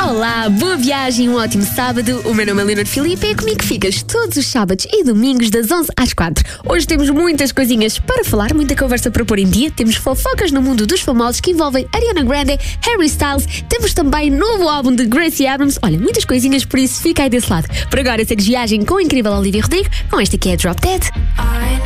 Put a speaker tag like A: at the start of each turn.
A: Olá, boa viagem, um ótimo sábado. O meu nome é Leonor Filipe e é comigo que ficas todos os sábados e domingos das 11 às 4. Hoje temos muitas coisinhas para falar, muita conversa para pôr em dia. Temos fofocas no mundo dos famosos que envolvem Ariana Grande, Harry Styles. Temos também novo álbum de Gracie Abrams. Olha, muitas coisinhas, por isso fica aí desse lado. Por agora, segues viagem com a incrível Olivia Rodrigo, com esta que é Drop Dead.